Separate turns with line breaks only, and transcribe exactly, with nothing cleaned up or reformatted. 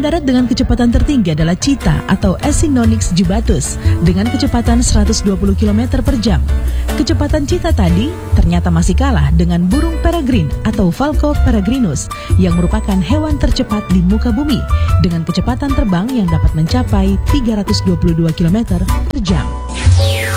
darat dengan kecepatan tertinggi adalah Cheetah atau Acinonyx jubatus dengan kecepatan seratus dua puluh kilometer per jam. Kecepatan Cheetah tadi ternyata masih kalah dengan burung peregrine atau Falco peregrinus yang merupakan hewan tercepat di muka bumi dengan kecepatan terbang yang dapat mencapai tiga ratus dua puluh dua kilometer per jam.